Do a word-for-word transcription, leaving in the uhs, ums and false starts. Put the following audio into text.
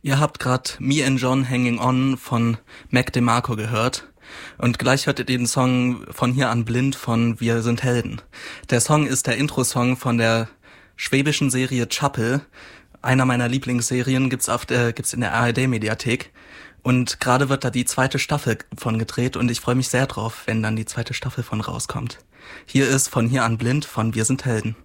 Ihr habt grad Me and John Hanging On von Mac DeMarco gehört. Und gleich hört ihr den Song Von hier an blind von Wir sind Helden. Der Song ist der Intro-Song von der schwäbischen Serie Chappell. Einer meiner Lieblingsserien gibt's auf der, gibt's in der A R D-Mediathek. Und gerade wird da die zweite Staffel von gedreht und ich freue mich sehr drauf, wenn dann die zweite Staffel von rauskommt. Hier ist Von hier an blind von Wir sind Helden.